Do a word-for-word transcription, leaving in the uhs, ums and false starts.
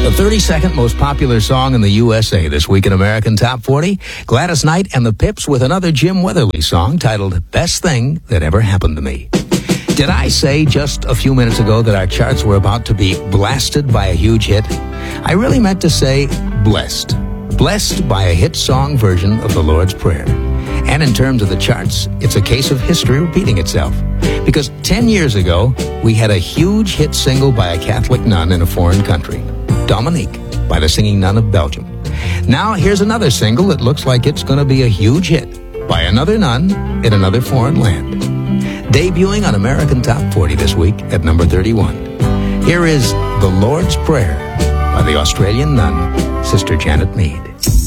The thirty-second most popular song in the U S A this week in American Top forty, Gladys Knight and the Pips with another Jim Weatherly song titled Best Thing That Ever Happened to Me. Did I say just a few minutes ago that our charts were about to be blasted by a huge hit? I really meant to say blessed. Blessed by a hit song version of the Lord's Prayer. And in terms of the charts, it's a case of history repeating itself. Because ten years ago, we had a huge hit single by a Catholic nun in a foreign country, Dominique, by the Singing Nun of Belgium. Now, here's another single that looks like it's going to be a huge hit by another nun in another foreign land. Debuting on American Top forty this week at number thirty-one. Here is The Lord's Prayer by the Australian nun, Sister Janet Mead.